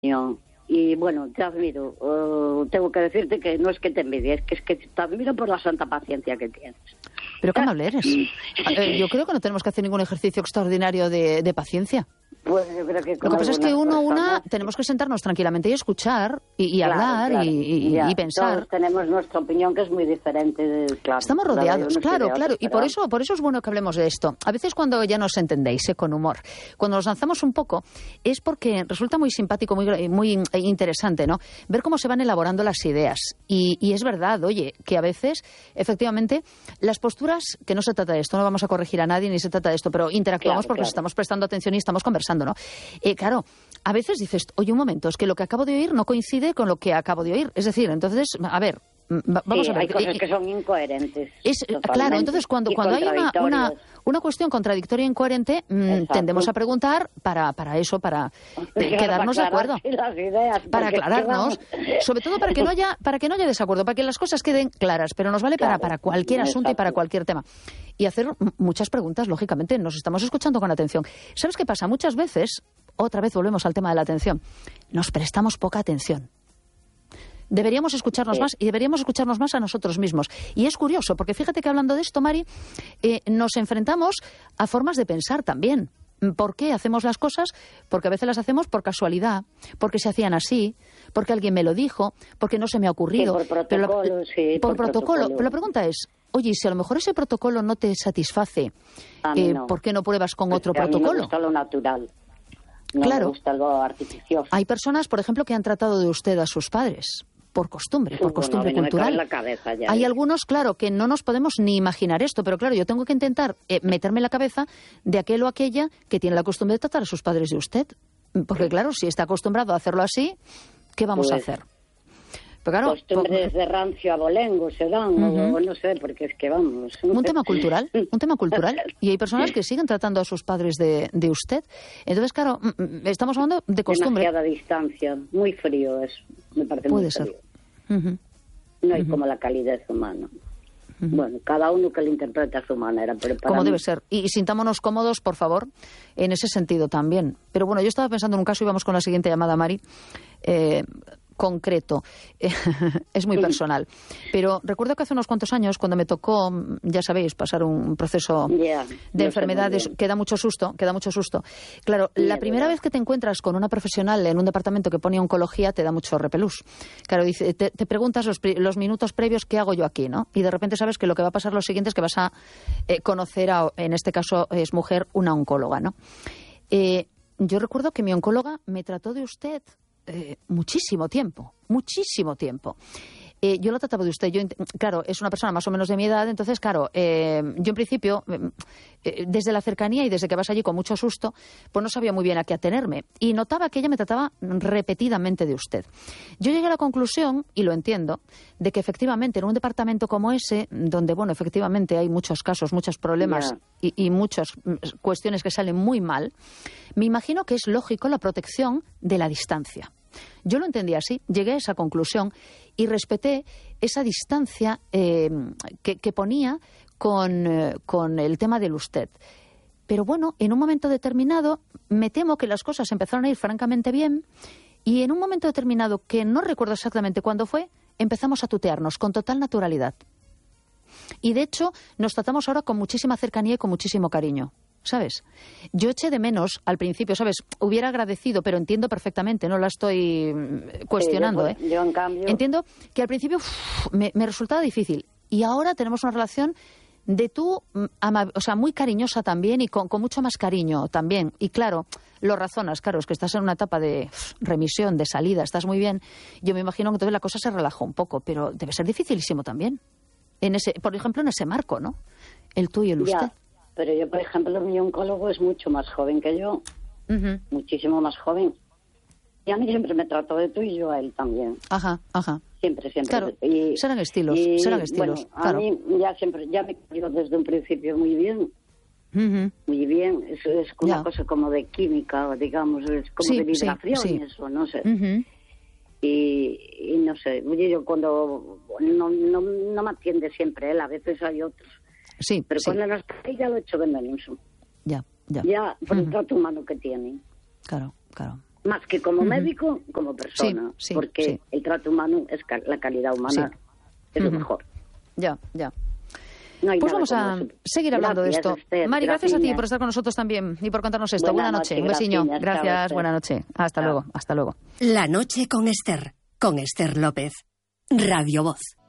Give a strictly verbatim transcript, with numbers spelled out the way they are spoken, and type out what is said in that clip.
Y bueno, te admiro. Uh, tengo que decirte que no es que te envidie, es que, es que te admiro por la santa paciencia que tienes. ¿Pero qué amable eres? Eh, yo creo que no tenemos que hacer ningún ejercicio extraordinario de, de paciencia. Pues yo creo que Lo que pasa es que uno personas, una tenemos que sentarnos tranquilamente y escuchar y, y claro, hablar claro, y, y, ya, y pensar. Todos tenemos nuestra opinión que es muy diferente. De, claro, Estamos rodeados, claro, ideas, claro, y pero... por eso, por eso es bueno que hablemos de esto. A veces cuando ya nos entendéis, ¿eh? Con humor, cuando nos lanzamos un poco, es porque resulta muy simpático, muy, muy interesante, ¿no? Ver cómo se van elaborando las ideas. Y, y es verdad, oye, que a veces, efectivamente, las posturas, que no se trata de esto, no vamos a corregir a nadie ni se trata de esto, pero interactuamos claro, porque claro. estamos prestando atención y estamos conversando, ¿no? Eh, claro, a veces dices, oye, un momento, es que lo que acabo de oír no coincide con lo que acabo de oír. Es decir, entonces, a ver, vamos sí, a ver. hay cosas que son incoherentes. Es, claro, entonces cuando, cuando hay una, una, una cuestión contradictoria e incoherente, mmm, tendemos a preguntar para, para eso, para eh, quedarnos para de acuerdo. Las ideas, para aclararnos, sobre todo para que no haya, para que no haya desacuerdo, para que las cosas queden claras, pero nos vale claro, para, para cualquier asunto exacto. Y para cualquier tema. Y hacer muchas preguntas, lógicamente, nos estamos escuchando con atención. ¿Sabes qué pasa? Muchas veces, otra vez volvemos al tema de la atención, nos prestamos poca atención. Deberíamos escucharnos sí. más y deberíamos escucharnos más a nosotros mismos. Y es curioso, porque fíjate que hablando de esto, Mari, eh, nos enfrentamos a formas de pensar también. ¿Por qué hacemos las cosas? Porque a veces las hacemos por casualidad, porque se hacían así, porque alguien me lo dijo, porque no se me ha ocurrido. Sí, por protocolo, pero la, sí, por, por protocolo. protocolo. Pero la pregunta es, oye, si a lo mejor ese protocolo no te satisface, eh, no. ¿por qué no pruebas con pues otro a mí protocolo? Me gusta lo natural. No claro. me gusta lo artificioso. Hay personas, por ejemplo, que han tratado de usted a sus padres. Por costumbre, por costumbre bueno, cultural. Me cabe en la cabeza ya, Hay ¿eh? algunos, claro, que no nos podemos ni imaginar esto, pero claro, yo tengo que intentar eh, meterme en la cabeza de aquel o aquella que tiene la costumbre de tratar a sus padres de usted. Porque claro, si está acostumbrado a hacerlo así, ¿qué vamos pues, a hacer? Pero claro, costumbres de rancio abolengo se dan, uh-huh. o no sé, porque es que vamos... Un tema cultural, un tema cultural. Y hay personas que siguen tratando a sus padres de, de usted. Entonces, claro, estamos hablando de costumbre. Demasiada distancia, muy frío es, me parece Puede muy ser. frío. Uh-huh. No hay uh-huh. como la calidez humana. Uh-huh. Bueno, cada uno que lo interprete a su manera. Pero para como mí... debe ser. Y, y sintámonos cómodos, por favor, en ese sentido también. Pero bueno, yo estaba pensando en un caso y vamos con la siguiente llamada, Mari. Eh... concreto, es muy personal. Pero recuerdo que hace unos cuantos años, cuando me tocó, ya sabéis, pasar un proceso yeah, de enfermedades, que da mucho susto, que da mucho susto. Claro, yeah, la primera yeah. vez que te encuentras con una profesional en un departamento que pone oncología, te da mucho repelús. Claro, dice, te, te preguntas los, los minutos previos, ¿qué hago yo aquí? ¿No? Y de repente sabes que lo que va a pasar lo siguiente es que vas a eh, conocer a, en este caso es mujer, una oncóloga, ¿no? Eh, yo recuerdo que mi oncóloga me trató de usted Eh, muchísimo tiempo, muchísimo tiempo. Eh, yo lo trataba de usted, yo, claro, es una persona más o menos de mi edad, entonces, claro, eh, yo en principio, eh, desde la cercanía y desde que vas allí con mucho susto, pues no sabía muy bien a qué atenerme. Y notaba que ella me trataba repetidamente de usted. Yo llegué a la conclusión, y lo entiendo, de que efectivamente en un departamento como ese, donde, bueno, efectivamente hay muchos casos, muchos problemas yeah. y, y muchas cuestiones que salen muy mal, me imagino que es lógico la protección de la distancia. Yo lo entendí así, llegué a esa conclusión y respeté esa distancia eh, que, que ponía con, eh, con el tema del usted. Pero bueno, en un momento determinado me temo que las cosas empezaron a ir francamente bien y en un momento determinado, que no recuerdo exactamente cuándo fue, empezamos a tutearnos con total naturalidad. Y de hecho nos tratamos ahora con muchísima cercanía y con muchísimo cariño. ¿Sabes? Yo eché de menos al principio, ¿sabes? Hubiera agradecido, pero entiendo perfectamente, no la estoy cuestionando, sí, yo, ¿eh? Yo, en cambio... Entiendo que al principio uf, me, me resultaba difícil. Y ahora tenemos una relación de tú, ama, o sea, muy cariñosa también y con, con mucho más cariño también. Y claro, lo razonas, claro, es que estás en una etapa de uf, remisión, de salida, estás muy bien. Yo me imagino que entonces la cosa se relajó un poco, pero debe ser dificilísimo también. En ese, por ejemplo, en ese marco, ¿no? El tú y el usted. Ya. Pero yo, por ejemplo, mi oncólogo es mucho más joven que yo, uh-huh. muchísimo más joven. Y a mí siempre me trató de tú y yo a él también. Ajá, ajá. Siempre, siempre. Claro, y, serán estilos, y, serán estilos. Bueno, claro. a mí ya siempre, ya me cayó desde un principio muy bien. Uh-huh. Muy bien. Eso es una ya. cosa como de química, digamos, es como sí, de vibración sí, sí. y eso, no sé. Uh-huh. Y, y no sé, yo cuando no, no, no me atiende siempre él, a veces hay otros. Sí, pero sí. cuando no está ahí ya lo he hecho de menos. Ya, ya. Ya, por uh-huh. el trato humano que tienen. Claro, claro. Más que como uh-huh. médico, como persona. Sí, sí, porque sí. el trato humano, es la calidad humana, sí. es uh-huh. lo mejor. Ya, ya. No pues vamos a eso. seguir hablando gracias, de esto. Esther, Mari, gracias, gracias a ti por estar con nosotros también y por contarnos esto. Buena Buena noche, noche. Un besiño. Gracias, gracias. Buena noche. Hasta Chao. luego, hasta luego. La noche con Esther, con Esther López. Radio Voz.